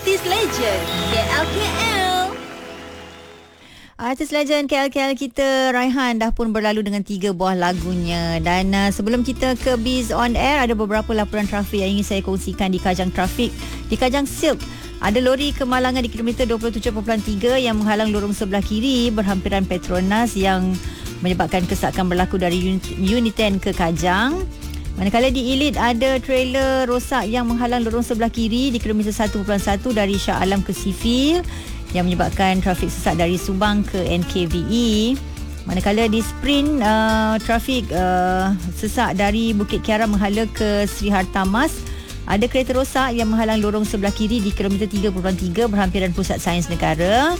Artis Legend KLKL. Artis legend KLKL kita Raihan dah pun berlalu dengan 3 buah lagunya. Dan sebelum kita ke Biz on Air, ada beberapa laporan trafik yang ingin saya kongsikan di Kajang Trafik. Di Kajang Silk, ada lori kemalangan di kilometer 27.3 yang menghalang lorong sebelah kiri berhampiran Petronas yang menyebabkan kesakan berlaku dari Uniten ke Kajang. Manakala di Elite, ada trailer rosak yang menghalang lorong sebelah kiri di kilometer 1.1 dari Shah Alam ke Sifil yang menyebabkan trafik sesak dari Subang ke NKVE. Manakala di Sprint, trafik sesak dari Bukit Kiara menghala ke Sri Hartamas. Ada kereta rosak yang menghalang lorong sebelah kiri di kilometer 3.3 berhampiran Pusat Sains Negara.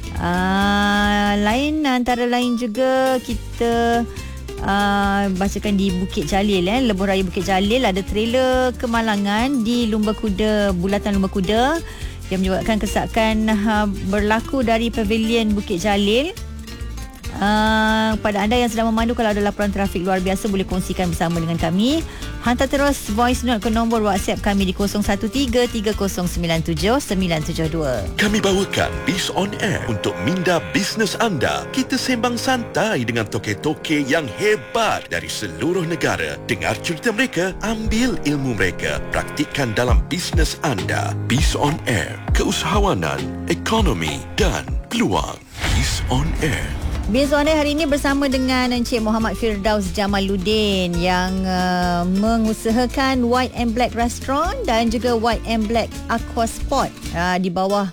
Antara lain juga kita bacakan di Bukit Jalil, Lebuh Raya Bukit Jalil, ada trailer kemalangan di Bulatan Lumba Kuda yang menyebabkan kesakan berlaku dari Pavilion Bukit Jalil. Pada anda yang sedang memandu, kalau ada laporan trafik luar biasa, boleh kongsikan bersama dengan kami. Hantar terus voice note ke nombor WhatsApp kami di 0113097972. Kami bawakan Biz on Air untuk minda bisnes anda. Kita sembang santai dengan toke-toke yang hebat dari seluruh negara. Dengar cerita mereka, ambil ilmu mereka, praktikkan dalam bisnes anda. Biz on Air, keusahawanan, ekonomi dan peluang. Biz on Air. Biz on Air hari ini bersama dengan Encik Muhammad Firdaus Jamaluddin yang mengusahakan White and Black Restaurant dan juga White and Black Aqua Sport di bawah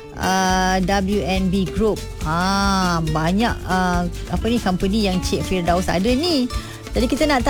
WNB Group. Banyak company yang Cik Firdaus ada ni. Jadi kita nak